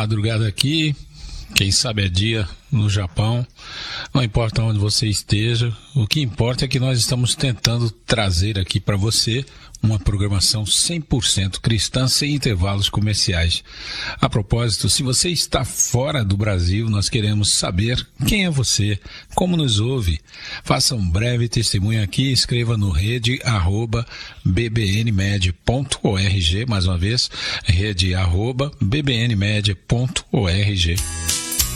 madrugada aqui, quem sabe é dia no Japão, não importa onde você esteja, o que importa é que nós estamos tentando trazer aqui para você uma programação 100% cristã sem intervalos comerciais. A propósito, se você está fora do Brasil, nós queremos saber quem é você, como nos ouve. Faça um breve testemunho aqui, escreva no rede@bbnmed.org, mais uma vez, rede@bbnmed.org.